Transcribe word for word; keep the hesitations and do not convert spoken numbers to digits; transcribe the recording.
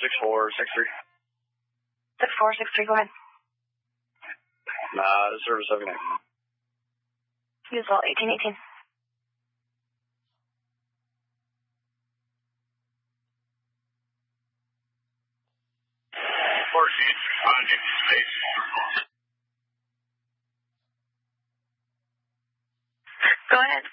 six four six three. six four six three, go ahead. Nah, service seven eight. Usable eighteen eighteen. Four feet, responding to space. Go ahead.